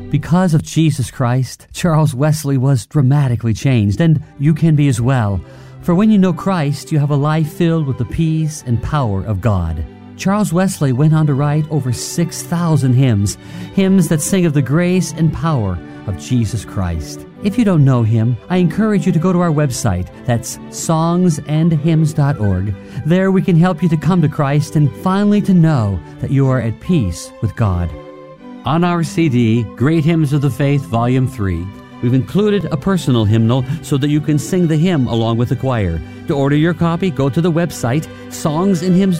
Because of Jesus Christ, Charles Wesley was dramatically changed, and you can be as well. For when you know Christ, you have a life filled with the peace and power of God. Charles Wesley went on to write over 6,000 hymns that sing of the grace and power of Jesus Christ. If you don't know Him, I encourage you to go to our website. That's songsandhymns.org. There we can help you to come to Christ and finally to know that you are at peace with God. On our CD, Great Hymns of the Faith, Volume 3, we've included a personal hymnal so that you can sing the hymn along with the choir. To order your copy, go to the website, songsandhymns.org.